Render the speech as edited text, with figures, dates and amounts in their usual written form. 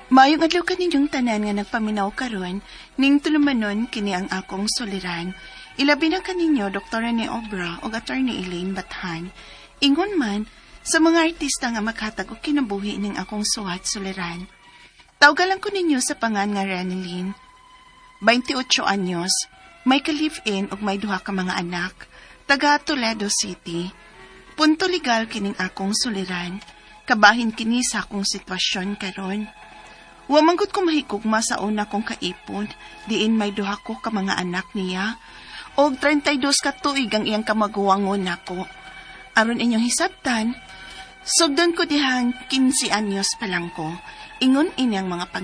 Maayong adlaw kaninyong tanan nga nagpaminaw karon ning tulumanon kini ang akong suliran. Ilabi na kaninyo Dr. Rene Obra o Attorney Elaine Bathan. Ingon man sa mga artista nga maghatag og kinabuhi ning akong suwat suliran. Tawgalan ko ninyo sa pangan nga Renelyn. 28 anyos, may ka-live-in ug may duha ka mga anak, taga Toledo City. Punto legal kining akong suliran. Kabahin kini sa akong sitwasyon karon. Wa manggod ko mahigugma sa una kong kaipon, diin may duha ko ka mga anak niya, og 32 ka tuig ang iyang kamaguwangon nako. Aron inyong hisabtan, sugdon ko dihang 15 anyos pa lang ko, ingon inyang mga